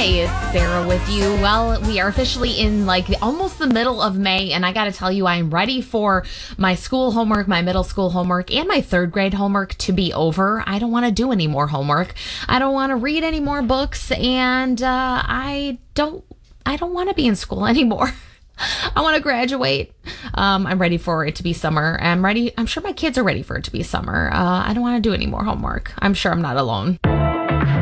It's Sarah with you. Well, we are officially in almost the middle of May, and I got to tell you, I'm ready for my school homework, my middle school homework, and my third grade homework to be over. I don't want to do any more homework. I don't want to read any more books, and I don't want to be in school anymore. I want to graduate. I'm ready for it to be summer. I'm sure my kids are ready for it to be summer. I don't want to do any more homework. I'm sure I'm not alone.